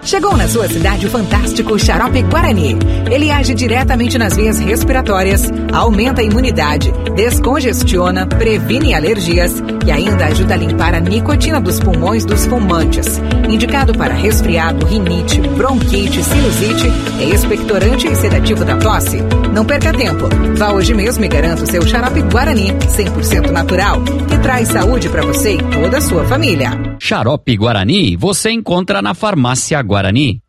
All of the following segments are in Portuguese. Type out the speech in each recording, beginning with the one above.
Chegou na sua cidade o fantástico Xarope Guarani. Ele age diretamente nas vias respiratórias, aumenta a imunidade, descongestiona, previne alergias e ainda ajuda a limpar a nicotina dos pulmões dos fumantes. Indicado para resfriado, rinite, bronquite, sinusite, é expectorante e sedativo da tosse. Não perca tempo. Vá hoje mesmo e garanta o seu Xarope Guarani, 100% natural, que traz saúde para você e toda a sua família. Xarope Guarani você encontra na Farmácia Guarani.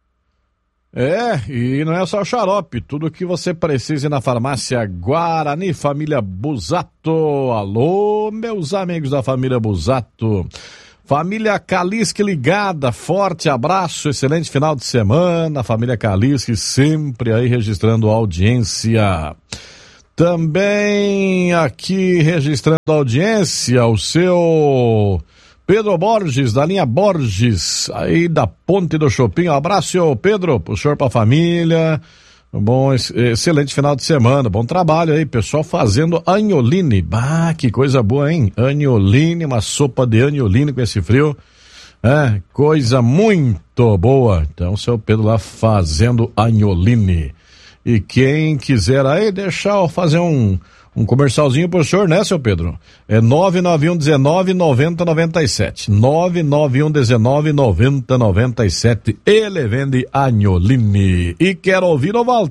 E não é só o xarope, tudo que você precisa na Farmácia Guarani, família Busato. Alô, meus amigos da família Busato. Família Kaliski ligada, forte abraço, excelente final de semana. Família Kaliski sempre aí registrando audiência. Também aqui registrando audiência o seu Pedro Borges, da linha Borges, aí da Ponte do Chopin. Um abraço, senhor Pedro, pro senhor, pra família. Bom, excelente final de semana, bom trabalho aí, pessoal fazendo agnoline. Bah, que coisa boa, hein? Agnoline, uma sopa de agnoline com esse frio. Coisa muito boa. Então, seu Pedro lá fazendo agnoline. E quem quiser aí, deixa eu fazer um comercialzinho pro senhor, né, seu Pedro? É 99119-9097. 99119-9097. Ele vende agnoline. E quer ouvir o Walter?